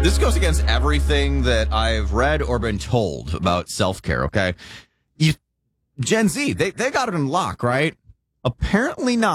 This goes against everything that I've read or been told about self-care, okay? Gen Z, they got it in lock, right? Apparently not.